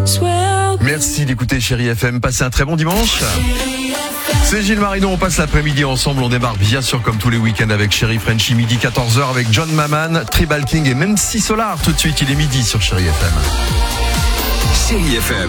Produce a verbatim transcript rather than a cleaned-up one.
Merci d'écouter Chérie F M. Passez un très bon dimanche. C'est Gilles Marino, on passe l'après-midi ensemble. On démarre bien sûr comme tous les week-ends avec Chérie Frenchy, midi quatorze heures avec John Maman, Tribal King et même si Solar. Tout de suite, il est midi sur Chérie F M. Chérie F M.